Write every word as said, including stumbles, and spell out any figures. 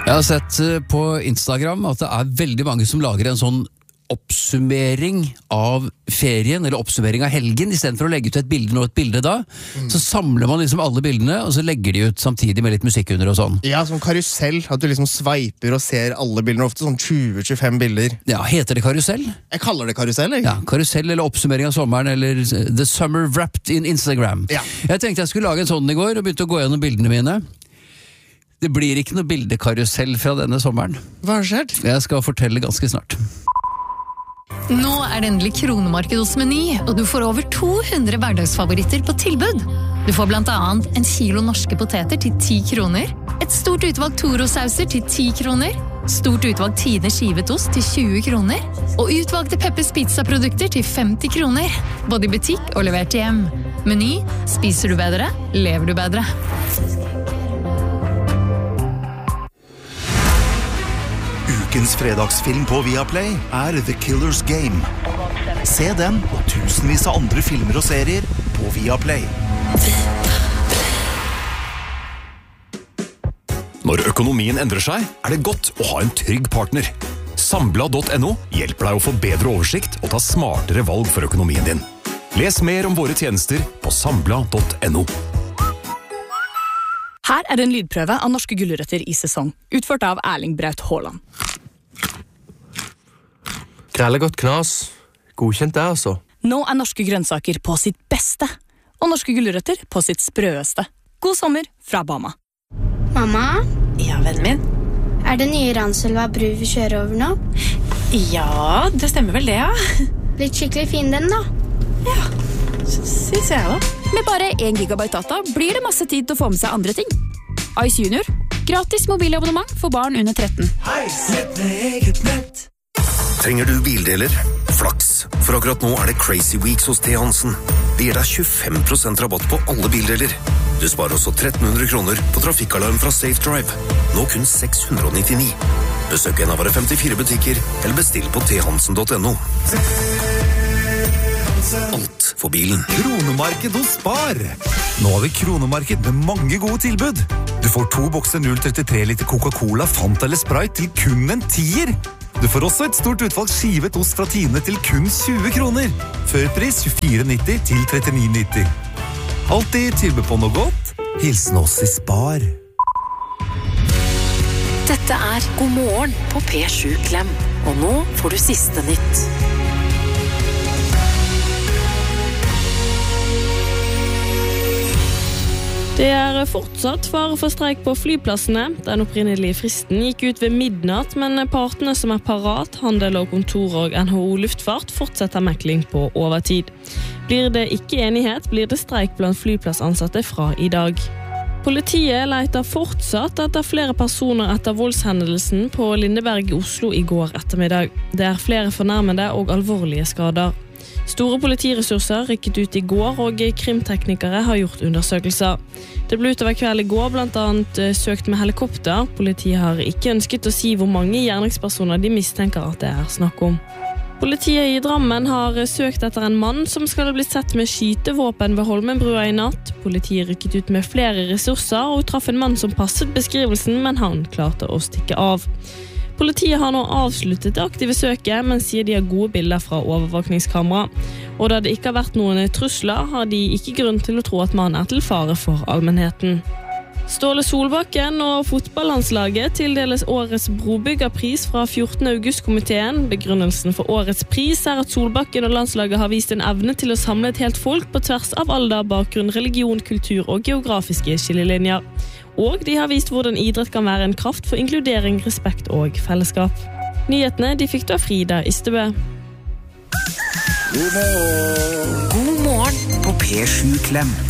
Jeg har sett på Instagram at det er veldig mange som lager en sånn oppsummering av ferien, eller oppsummering av helgen, i stedet for å legge ut et bilde nå et bilde da, mm. så samler man liksom alle bildene, og så legger de ut samtidig med litt musikk under og sånn. Ja, som karusell, at du liksom sveiper og ser alle bildene, ofte sånn tjue til tjuefem bilder. Ja, heter det karusell? Jeg kaller det karusell, jeg. Ja, karusell eller oppsummering av sommeren, eller The Summer Wrapped in Instagram. Ja. Jeg tenkte jeg skulle lage en sånn i går, og begynte å gå gjennom bildene mine. Det blir ikke noe bildekarusell fra denne sommeren. Hva har skjedd? Jeg skal fortelle ganske snart. Nå er det endelig kronemarked hos Meny, og du får over to hundre hverdagsfavoritter på tilbud. Du får blant annet en kilo norske poteter til ti kroner, et stort utvalg Toro-sauser til ti kroner, stort utvalg Tine skivet ost til tjue kroner, og utvalgte Peppers Pizza-produkter til femti kroner, både i butikk og levert hjem. Meny, spiser du bedre, lever du bedre. Ukens fredagsfilm på Viaplay er The Killer's Game. Se den og tusenvis av andre filmer og serier på Viaplay. Når økonomien endrer seg, er det godt å ha en trygg partner. Sambla punktum no hjelper deg å få bedre oversikt og ta smartere valg for økonomien din. Les mer om våre tjenester på Sambla punktum no. Her er en lydprøve av norske gulrøtter i sesong, utført av Erling Braut Haaland. Grelle godt knas. Godkjent det, altså. Nå er norske grønnsaker på sitt beste, og norske gulrøtter på sitt sprøeste. God sommer fra Bama. Mamma? Ja, vennen min? Er det nye Ranselva bru vi kjører over nå? Ja, det stemmer vel det, ja. Blitt skikkelig fin den, da. Ja, synes jeg da. Med bare en gigabyte data blir det masse tid til å få med seg andre ting. Ice Junior. Gratis mobilabonnement for barn under tretten. Ice, nett med eget nett. Trenger du bildeler? Flaks, for akkurat nå er det Crazy Weeks hos T. Hansen. Det gir deg tjuefem prosent rabatt på alle bildeler. Du sparer også tretten hundre kroner på trafikkalarm fra Safe Drive. Nå kun seks hundre nittini. Besøk en av våre femtifire butikker, eller bestill på t hansen punktum no. Alt for bilen. Kronemarked hos Spar. Nå har vi kronemarked med mange gode tilbud. Du får to bokser null komma trettitre liter Coca-Cola, Fanta eller Sprite til kun en tier. Du får også et stort utvalg skivet ost fra Tine til kun tjue kroner. Førpris tjuefire nitti til trettini nitti. Alltid tilbud på noe godt. Hilsen oss i Spar. Dette er God morgen på P sju Klem. Og nå får du siste nytt. Det er fortsatt fare for streik på flyplassene. Den opprinnelige fristen gikk ut ved midnatt, men partene som er parat, Handel og Kontor og N H O Luftfart, fortsetter mekling på overtid. Blir det ikke enighet, blir det streik blant flyplassansatte fra i dag. Politiet leter fortsatt etter flere personer etter voldshendelsen på Lindeberg i Oslo i går ettermiddag. Det er flere fornærmede og alvorlige skader. Store politiressurser rykket ut i går, og krimteknikere har gjort undersøkelser. Det ble utover kveld i går blant annet søkt med helikopter. Politiet har ikke ønsket å si hvor mange gjerningspersoner de mistenker at det er snakk om. Politiet i Drammen har søkt etter en mann som skal ha blitt sett med skytevåpen ved Holmenbrua i natt. Politiet rykket ut med flere ressurser og traff en mann som passet beskrivelsen, men han klarte å stikke av. Politiet har nå avsluttet det aktive søket, men sier de har gode bilder fra overvåkningskamera. Og da det ikke har vært noen trusler, har de ikke grunn til å tro at mannen er til fare for allmennheten. Ståle Solbakken og fotballandslaget tildeles årets brobyggerpris fra fjortende august-komiteen. Begrunnelsen for årets pris er at Solbakken og landslaget har vist en evne til å samle et helt folk på tvers av alder, bakgrunn, religion, kultur og geografiske skillelinjer. Og de har vist hvordan idrett kan være en kraft for inkludering, respekt og fellesskap. Nyhetene de fikk da Frida Ystebø. God morgen. God morgen på P sju Klem.